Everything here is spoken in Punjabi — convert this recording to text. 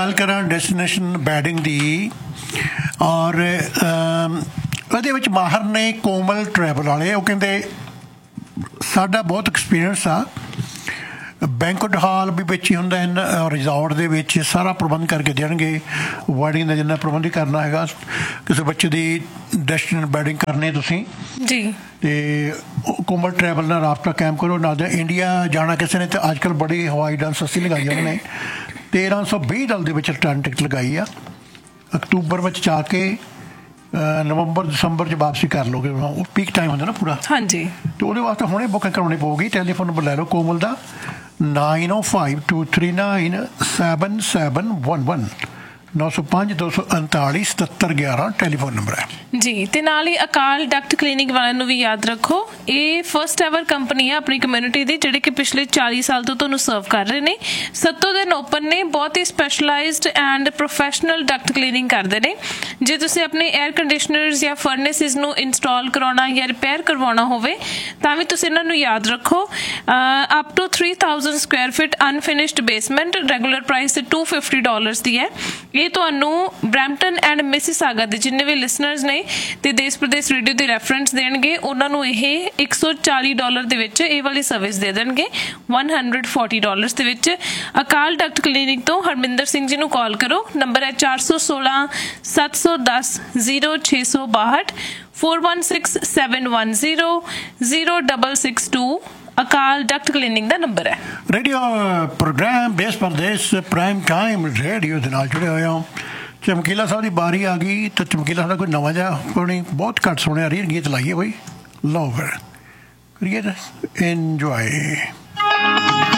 गल करा डेस्टिनेशन बैडिंग दी और ਉਹਦੇ ਵਿੱਚ ਮਾਹਰ ਨੇ ਕੋਮਲ ਟਰੈਵਲ ਵਾਲੇ। ਉਹ ਕਹਿੰਦੇ ਸਾਡਾ ਬਹੁਤ ਐਕਸਪੀਰੀਅੰਸ ਆ, ਬੈਂਕੁਏਟ ਹਾਲ ਵੀ ਵਿੱਚ ਹੀ ਹੁੰਦਾ ਰਿਜ਼ੋਰਟ ਦੇ ਵਿੱਚ, ਸਾਰਾ ਪ੍ਰਬੰਧ ਕਰਕੇ ਦੇਣਗੇ। ਵੈਡਿੰਗ ਦਾ ਜਿੰਨਾ ਪ੍ਰਬੰਧ ਹੀ ਕਰਨਾ ਹੈਗਾ, ਕਿਸੇ ਬੱਚੇ ਦੀ ਡੈਸਟੀਨੇਸ਼ਨ ਵੈਡਿੰਗ ਕਰਨੀ ਤੁਸੀਂ ਜੀ, ਤੇ ਕੋਮਲ ਟਰੈਵਲ ਨਾਲ ਰਾਬਤਾ ਕਾਇਮ ਕਰੋ। ਨਾਲ ਦੇ ਇੰਡੀਆ ਜਾਣਾ ਕਿਸੇ ਨੇ, ਤਾਂ ਅੱਜ ਕੱਲ੍ਹ ਬੜੀ ਹਵਾਈ ਡਾਲ ਸਸਤੀ ਲਗਾਈ ਉਹਨਾਂ ਨੇ, $1320 ਦੇ ਵਿੱਚ ਰਿਟਰਨ ਟਿਕਟ ਲਗਾਈ ਆ। ਅਕਤੂਬਰ ਵਿੱਚ ਜਾ ਕੇ ਨਵੰਬਰ ਦਸੰਬਰ 'ਚ ਵਾਪਸੀ ਕਰ ਲਓਗੇ, ਉਹ ਪੀਕ ਟਾਈਮ ਹੁੰਦਾ ਨਾ ਪੂਰਾ। ਹਾਂਜੀ, ਅਤੇ ਉਹਦੇ ਵਾਸਤੇ ਹੁਣੇ ਬੁਕਿੰਗ ਕਰਾਉਣੀ ਪਊਗੀ। ਟੈਲੀਫੋਨ ਨੰਬਰ ਲੈ ਲਓ ਕੋਮਲ ਦਾ 9052397711 905-239-7711 ਟੈਲੀਫੋਨ ਨੰਬਰ ਹੈ ਜੀ। ਤੇ ਨਾਲ ਹੀ ਅਕਾਲ ਡਕਟ ਕਲੀਨਿਕ ਵਾਲਿਆਂ ਨੂੰ ਵੀ ਯਾਦ ਰੱਖੋ, ਇਹ ਫਸਟ ਐਵਰ ਕੰਪਨੀ ਹੈ ਆਪਣੀ ਕਮਿਊਨਿਟੀ ਦੀ, ਜਿਹੜੇ ਕਿ ਪਿਛਲੇ 40 ਸਾਲ ਤੋਂ ਤੁਹਾਨੂੰ ਸਰਵ ਕਰ ਰਹੇ ਨੇ। 7 ਦਿਨ ਓਪਨ ਨੇ, ਬਹੁਤ ਹੀ specialised and professional Duckett cleaning ਕਰਦੇ ਨੇ। ਜੇ ਤੁਸੀਂ ਆਪਣੇ ਏਅਰ ਕੰਡੀਸ਼ਨਰਸ ਜਾਂ ਫਰਨੈਸਿਸ ਨੂੰ ਇੰਸਟਾਲ ਕਰਾਉਣਾ ਜਾਂ ਰਿਪੇਅਰ ਕਰਵਾਉਣਾ ਹੋਵੇ ਤਾਂ ਵੀ ਤੁਸੀਂ ਇਹਨਾਂ ਨੂੰ ਯਾਦ ਰੱਖੋ। Up to 3000 Square feet unfinished basement, regular price $250 ਦੀ ਹੈ। ਇਹ ਤੁਹਾਨੂੰ ਬਰੈਂਪਟਨ ਐਂਡ ਮਿਸੀਸਾਗਾ ਦੇ ਜਿੰਨੇ ਵੀ ਲਿਸਨਰਸ ਨੇ ਤੇ ਦੇਸ਼ ਪ੍ਰਦੇਸ਼ ਰੇਡੀਓ ਦੇ ਰੈਫਰੈਂਸ ਦੇਣਗੇ, ਉਹਨਾਂ ਨੂੰ ਇਹ $140 ਦੇ ਵਿੱਚ ਇਹ ਵਾਲੀ ਸਰਵਿਸ ਦੇ ਦੇਣਗੇ, $140 ਦੇ ਵਿੱਚ। ਅਕਾਲ ਡਕਟ ਕਲੀਨਿਕ ਤੋਂ ਹਰਮਿੰਦਰ ਸਿੰਘ ਜੀ ਨੂੰ ਕਾਲ ਕਰੋ। ਨੰਬਰ ਹੈ 416-710-0662 416-710-0662। ਅਕਾਲ ਡਕਟ ਕਲੀਨਿਕ ਦਾ ਨੰਬਰ ਹੈ। ਰੇਡੀਓ ਪ੍ਰੋਗਰਾਮ ਦੇਸ਼ ਪ੍ਰਦੇਸ਼ ਪ੍ਰਾਈਮ ਟਾਈਮ ਰੇਡੀਓ ਦੇ ਨਾਲ ਜੁੜੇ ਹੋਏ ਹੋ। ਚਮਕੀਲਾ ਸਾਹਿਬ ਦੀ ਬਾਰੀ ਆ ਗਈ, ਤਾਂ ਚਮਕੀਲਾ ਸਾਹਿਬ ਦਾ ਕੋਈ ਨਵਾਂ ਜਿਹਾ ਕੋਈ ਬਹੁਤ ਘੱਟ ਸੁਣਿਆ ਰਹੀ ਗੀਤ ਲਾਈਏ, ਕੋਈ ਲਓ ਫਿਰ ਕਰੀਏ ਇੰਜੋਏ।